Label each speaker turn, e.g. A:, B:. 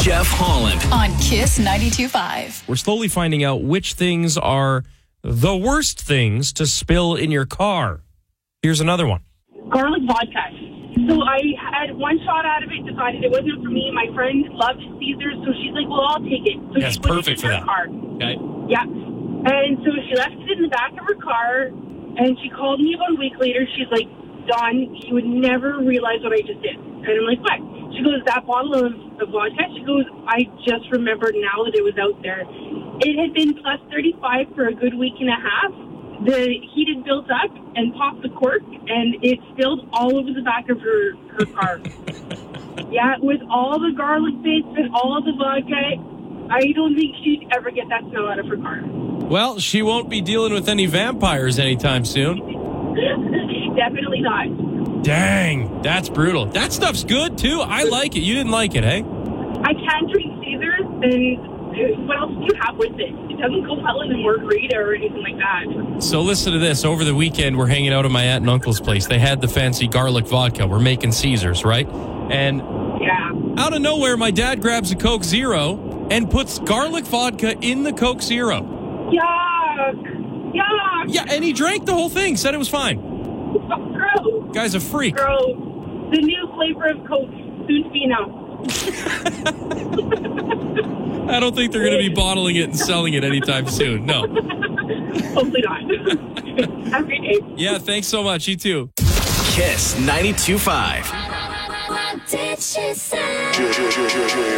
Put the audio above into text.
A: Jeff Holland.
B: On Kiss 92.5.
C: We're slowly finding out which things are the worst things to spill in your car. Here's another one.
D: Garlic vodka. So I had one shot out of it, decided it wasn't for me. My friend loved Caesars, so she's like, well, I'll take it. So
C: That's
D: she put
C: perfect
D: it
C: for
D: in her
C: that.
D: car.
C: Okay.
D: Yeah. And so she left it in the back of her car, and she called me about a week later. She's like, Dawn, you would never realize what I just did. And I'm like, what? She goes, that bottle of vodka? She goes, I just remembered now that it was out there. It had been plus 35 for a good week and a half. The heat had built up and popped the cork, and it spilled all over the back of her car. Yeah, with all the garlic bits and all the vodka, I don't think she'd ever get that smell out of her car.
C: Well, she won't be dealing with any vampires anytime soon.
D: Definitely not.
C: Dang, that's brutal. That stuff's good, too. I like it. You didn't like it, eh?
D: I can't drink Caesars, and what else do you have with it? It doesn't go well in a margarita or anything like that.
C: So listen to this. Over the weekend, we're hanging out at my aunt and uncle's place. They had the fancy garlic vodka. We're making Caesars, right? And
D: Yeah.
C: out of nowhere, my dad grabs a Coke Zero and puts garlic vodka in the Coke Zero.
D: Yuck. Yuck.
C: Yeah, and he drank the whole thing, said it was fine.
D: Gross.
C: Guy's a freak.
D: Gross. The new flavor of Coke, soon to be announced.
C: I don't think they're going to be bottling it and selling it anytime soon. No.
D: Hopefully not. Have a great day.
C: Yeah, thanks so much. You too.
A: Kiss 92.5.
E: What did she say?